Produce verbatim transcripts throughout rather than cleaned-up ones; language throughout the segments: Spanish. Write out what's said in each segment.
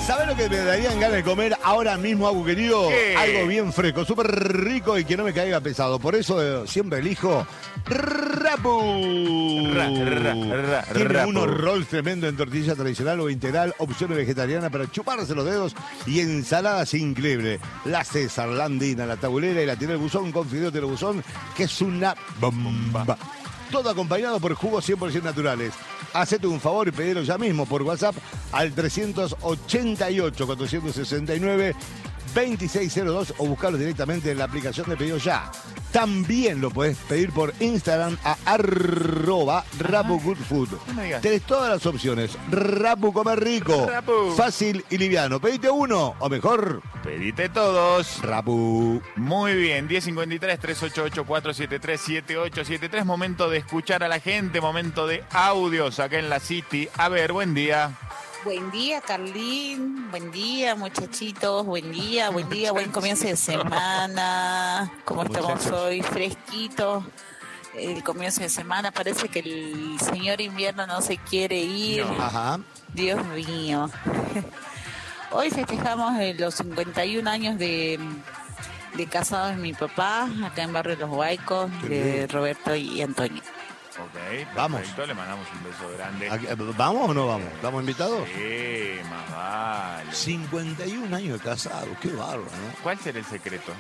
¿Sabés lo que me darían ganas de comer ahora mismo, Agu querido? ¿Qué? Algo bien fresco, súper rico y que no me caiga pesado. Por eso eh, siempre elijo Rappu. Ra, ra, ra, Tiene Rappu. unos rolls tremendo en tortilla tradicional o integral, opciones vegetarianas para chuparse los dedos y ensaladas increíbles. La César, la Andina, la Tabulera y la tiene el buzón con fideos de buzón, que es una bomba. Todo acompañado por jugos cien por ciento naturales. Hacete un favor y pedilo ya mismo por WhatsApp al trescientos ochenta y ocho, cuatrocientos sesenta y nueve, veintiséis cero dos o buscarlo directamente en la aplicación de Pedido Ya. También lo podés pedir por Instagram a arroba Rappu Good Food. No me digas. Tenés todas las opciones. Rappu Comer Rico. Rappu. Fácil y liviano. Pedite uno o mejor, Pedite todos. Rappu. Muy bien, diez cincuenta y tres, tres ocho ocho, cuatro siete tres, siete ocho siete tres. Momento de escuchar a la gente, momento de audios acá en la City. A ver, buen día. Buen día, Carlín. Buen día, muchachitos. Buen día, buen día, buen comienzo de semana. ¿Cómo estamos Muchachos. hoy? Fresquito. El comienzo de semana. Parece que el señor invierno no se quiere ir. No. Ajá. Dios mío. Hoy festejamos eh, los cincuenta y un años de, de casados de mi papá, acá en Barrio Los Huaicos, Qué de bien. Roberto y Antonio. Ok, perfecto. Vamos. Le mandamos un beso grande. Aquí- ¿Vamos o no vamos? ¿Estamos invitados? Sí, más vale. cincuenta y un años de casado. Qué bárbaro, ¿no? ¿Cuál será el secreto?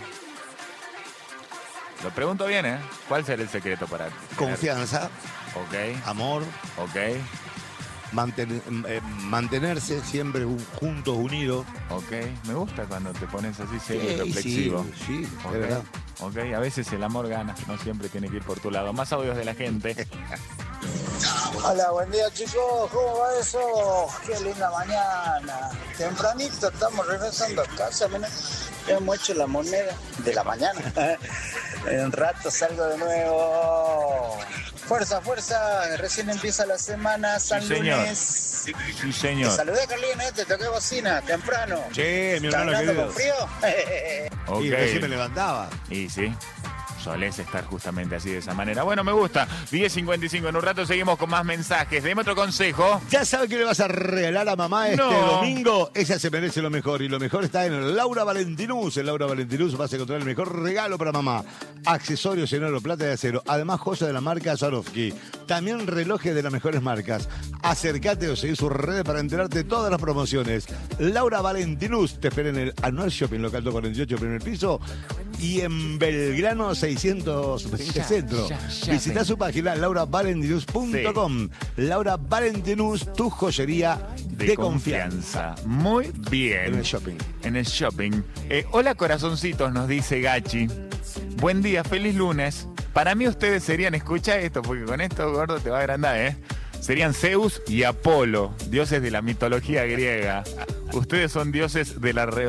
Lo pregunto bien, ¿eh? ¿Cuál será el secreto para tener- Confianza, Ok, amor, ok, manten- eh, mantenerse siempre un- juntos, unidos. ok. Me gusta cuando te pones así serio y Sí, reflexivo. sí, sí, Ok, de verdad. ok, a veces el amor gana, no siempre tiene que ir por tu lado. Más audios de la gente. Hola, buen día chicos, ¿cómo va eso? Qué linda mañana. Tempranito estamos regresando a casa, mira. Hemos hecho la moneda de la mañana. En un rato salgo de nuevo. Fuerza, fuerza, recién empieza la semana, San Sí, señor. Lunes. Sí, Te señor. saludé, Carlín, ¿eh? Te toqué bocina, temprano. Che, mi ¿Estás hermano hablando con querido. frío? Ok. Y recién me levantaba. Y sí, solés estar justamente así de esa manera. Bueno, me gusta. diez cincuenta y cinco, en un rato seguimos con más mensajes. Deme otro consejo. ¿Ya sabe qué le vas a regalar a mamá este No. domingo? Ella se merece lo mejor y lo mejor está en Laura Valentinus. En Laura Valentinus vas a encontrar el mejor regalo para mamá. Accesorios en oro, plata y acero. Además, joyas de la marca Swarovski. También relojes de las mejores marcas. Acércate o seguí sus redes para enterarte de todas las promociones. Laura Valentinus te espera en el Anual Shopping Local doscientos cuarenta y ocho, primer piso. Y en Belgrano seiscientos veinte Ya, Centro. ya, ya Visita ven. su página laura valentinus punto com. Laura Valentinus, tu joyería de, De confianza. confianza. Muy En bien. el shopping. En el shopping. Eh, hola corazoncitos, nos dice Gachi. Buen día, feliz lunes. Para mí ustedes serían, escucha esto, porque con esto, gordo, te va a agrandar, ¿eh? Serían Zeus y Apolo, dioses de la mitología griega. Ustedes son dioses de la re